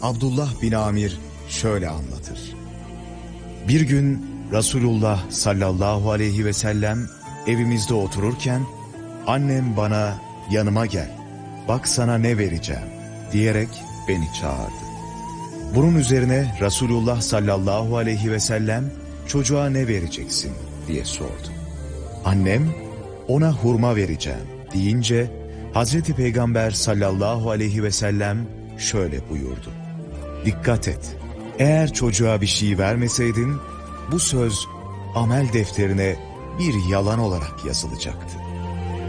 Abdullah bin Amir şöyle anlatır. Bir gün Resulullah sallallahu aleyhi ve sellem evimizde otururken annem bana yanıma gel, bak sana ne vereceğim diyerek beni çağırdı. Bunun üzerine Resulullah sallallahu aleyhi ve sellem çocuğa ne vereceksin diye sordu. Annem ona hurma vereceğim deyince Hazreti Peygamber sallallahu aleyhi ve sellem şöyle buyurdu. Dikkat et, eğer çocuğa bir şey vermeseydin bu söz amel defterine bir yalan olarak yazılacaktı.